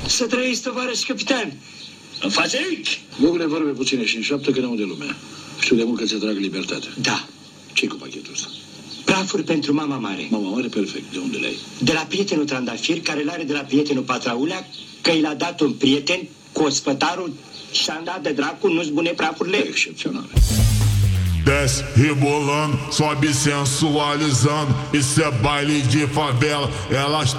Să trăiți, tovarăș capitan! Îmi face aici? Lucrurile vorbe puține și în șaptă că n-au de lume. Știu de mult că ți-e drag libertatea. Da, Ce-i cu pachetul ăsta? prafuri pentru mama mare. Mama mare, perfect. De unde le-ai? De la prietenul Trandafir, care l-are de la prietenul Patraulea, că i l-a dat un prieten cu ospătarul și-a dat de dracu, nu-ți bune prafurile. Excepțional. Desce rebolando, sobe sensualizando. Isso é baile de favela. Elas